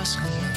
as genoeg.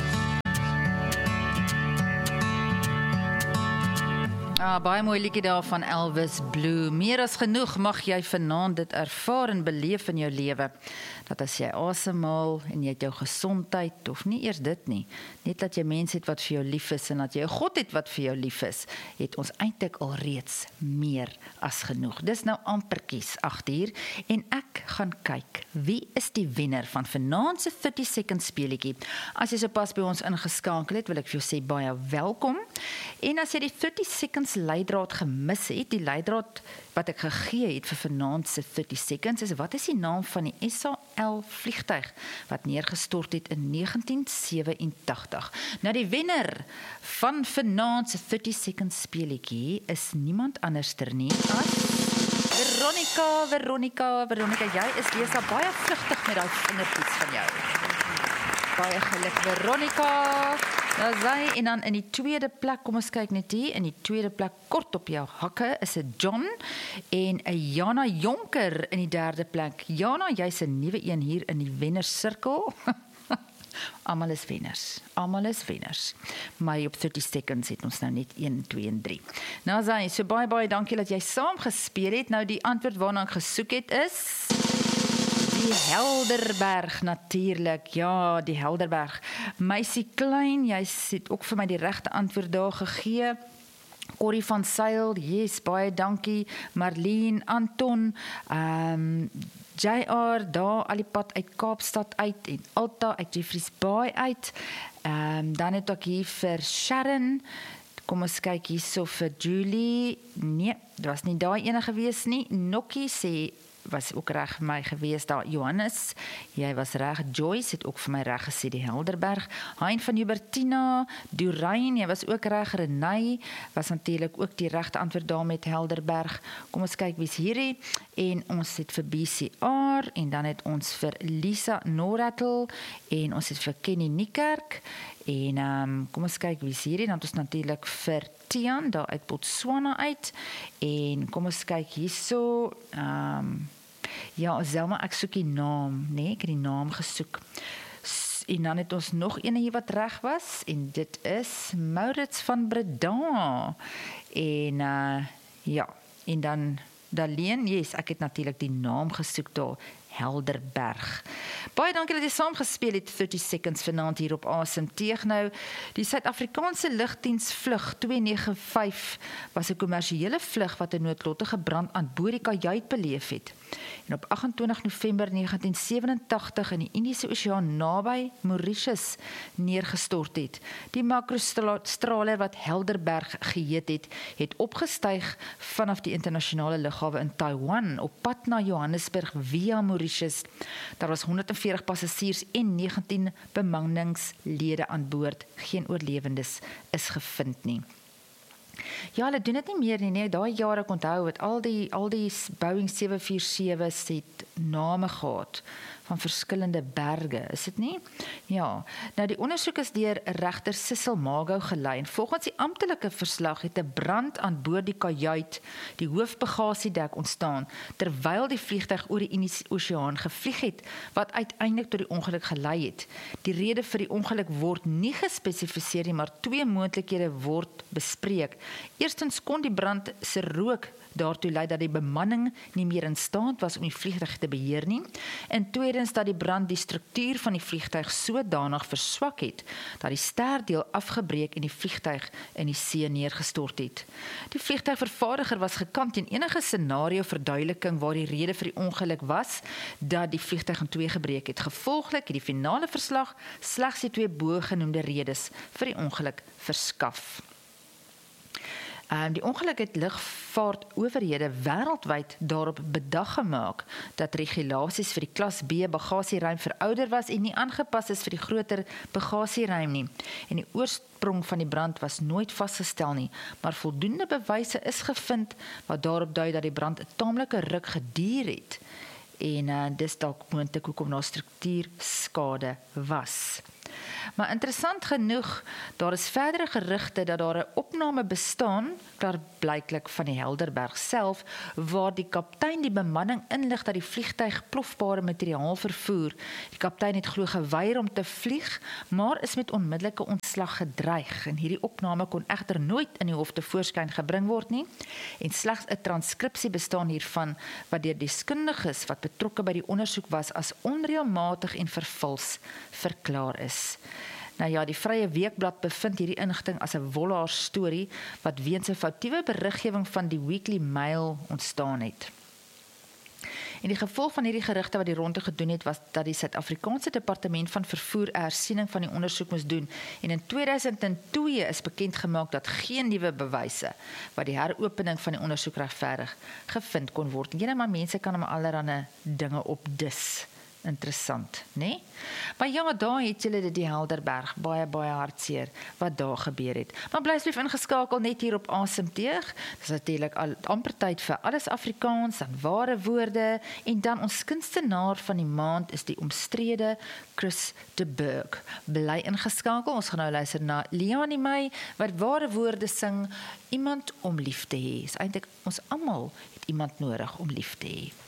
Baie mooi liedjie daar van Elvis Blue. Meer as genoeg mag jy vanaand dit ervaar en beleef in jou lewe. Dat as jy asemhaal en jy het jou gesondheid, of nie eers dit nie, net dat jy mense het wat vir jou lief is en dat jy 'n God het wat vir jou lief is, het ons eintlik alreeds meer as genoeg. Dis nou amperkies 8:00 en ek gaan kyk, wie is die wenner van vanaand se 30 second speletjie? As jy sopas by ons ingeskakel het, wil ek vir jou sê baie welkom. En as jy die 30 seconds leidraad gemis het, die leidraad wat ek gegee het vir vanaand se 30 seconds is, wat is die naam van die SAL vliegtuig wat neergestort het in 1987? Nou die wenner van vanaand se 30 seconds speletjie is niemand anderster nie as Veronica, jy is besig baie vlugtig met daai vingertjies van jou. Baie geluk Veronica. Nou sy, en dan in die tweede plek, kom ons kyk net hier, in die tweede plek kort op jou hakke is 'n John en 'n Jana Jonker in die derde plek. Jana, jy's 'n nuwe een hier in die wennersirkel. Almal is wenners. Maar op 30 seconds het ons nou net 1, 2 en 3. Nou sy, so baie dankie dat jy saam gespeel het. Nou die antwoord waarna ek gesoek het is die Helderberg natuurlik. Ja, die Helderberg. Meisie Klein, jy het ook vir my die regte antwoord daar gegee. Corrie van Sail, yes, baie dankie. Marlene, Anton, JR, daar al die pad uit Kaapstad uit en Alta uit Jeffreys Bay uit. Dan het ek hier vir Sharon. Kom ons kyk hierso vir Julie. Nee, dit was nie daai ene gewees nie. Nokkie sê was ook reg vir my gewees daar. Johannes, jy was reg. Joyce het ook vir my reg gesê die Helderberg. Hein van Hubertina, Durein, jy was ook reg. Renay was natuurlik ook die regte antwoord daar met Helderberg. Kom ons kyk wie's hierdie. En ons het vir BCR en dan het ons vir Lisa Noratl en ons het vir Kenny Niekerk. En kom ons kyk wie's hierdie. Dan het ons natuurlik vir Tian daar uit Botswana uit. En kom ons kyk hierso. Ja, Zelma, ek soek die naam, nee, ek het die naam gesoek. En dan het ons nog een hier wat reg was, en dit is Maurits van Breda. En ja, en dan Daleen, yes, ek het natuurlik die naam gesoek daar, Helderberg. Baie dankie dat jy saam gespeel het 30 seconds vanaand hier op Asem Teeg. Nou, die Suid-Afrikaanse Lugdiens vlug 295 was 'n kommersiële vlug wat 'n noodlottige brand aan boord die kajuit beleef het. En op 28 November 1987 in die Indiese Oseaan naby Mauritius neergestort het. Die makrostraler wat Helderberg geheet het opgestyg vanaf die internasionale lughawe in Taiwan op pad na Johannesburg via Mauritius. Daar was 140 passasiers en 19 bemanningslede aan boord. Geen oorlewendes is gevind nie. Ja, hulle doen dit nie meer nie, nee. Daai jare ek onthou het al die Boeing 747's het name gehad van verskillende berge, is dit nie? Ja, nou die ondersoek is deur regter Sissel Mago gelei en volgens die amptelike verslag het 'n brand aan boord die kajuit, die hoofbagasiedek ontstaan, terwyl die vliegtuig oor die Indiese Oseaan gevlieg het, wat uiteindelik tot die ongeluk gelei het. Die rede vir die ongeluk word nie gespesifiseer nie, maar 2 moontlikhede word bespreek. Eerstens kon die brand se rook daartoe lei dat die bemanning nie meer in staat was om die vliegtuig te beheer nie. En tweedens dat die brand die struktuur van die vliegtuig sodanig verswak het, dat die sterdeel afgebreek en die vliegtuig in die see neergestort het. Die vliegtuigvervaardiger was gekant teen enige scenario verduideliking waar die rede vir die ongeluk was, dat die vliegtuig in 2 gebreek het. Gevolglik het die finale verslag slegs die 2 bogenoemde redes vir die ongeluk verskaf. Die ongeluk het lugvaartowerhede wêreldwyd daarop bedag gemaak dat regulasies vir die klas B bagasieruim verouder was en nie aangepas is vir die groter bagasieruim nie. En die oorsprong van die brand was nooit vasgestel nie, maar voldoende bewyse is gevind wat daarop dui dat die brand 'n taamlike ruk geduur het. En dis dalk moontlik hoekom daar struktuurskade was. Maar interessant genoeg, daar is verdere gerugte dat daar 'n opname bestaan, klaarblyklik van die Helderberg self, waar die kaptein die bemanning inlig dat die vliegtuig plofbare materiaal vervoer. Die kaptein het glo geweier om te vlieg, maar is met onmiddellike ontslag gedreig. En hierdie opname kon egter nooit in die hof tevoorskyn gebring word nie. En slegs 'n transkripsie bestaan hiervan wat deur deskundiges wat betrokke by die ondersoek was as onreëlmatig en vervals verklaar is. Nou ja, die Vrye Weekblad bevind hierdie inligting as 'n wollaar storie wat weens 'n foutiewe beriggewing van die Weekly Mail ontstaan het. En die gevolg van hierdie gerugte wat die ronde gedoen het, was dat die Suid-Afrikaanse Departement van Vervoer 'n hersiening van die ondersoek moes doen. En in 2002 is bekend gemaak dat geen nuwe bewyse wat die heropening van die ondersoek regverdig gevind kon word. En maar mense kan hom allerlei dinge opdis. Interessant, né? Maar ja, daar het julle dit die Helderberg, baie hartseer wat daar gebeur het. Maar bly asseblief ingeskakel net hier op Asemteug. Dis natuurlik al amper tyd vir alles Afrikaans en ware woorde en dan ons kunstenaar van die maand is die omstrede Chris de Burgh. Bly ingeskakel. Ons gaan nou luister na Leonie May wat ware woorde sing, iemand om lief te hê. Is eintlik ons almal het iemand nodig om lief te hê.